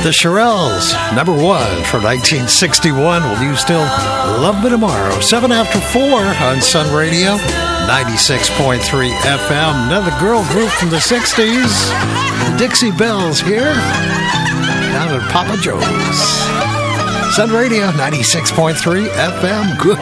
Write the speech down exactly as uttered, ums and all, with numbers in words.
The Shirelles, number one from nineteen sixty-one. Will you still love me tomorrow? Seven after four on Sun Radio, ninety-six point three F M. Another girl group from the sixties. The Dixie Bells here, down at Papa Joe's. Sun Radio, ninety-six point three F M. Good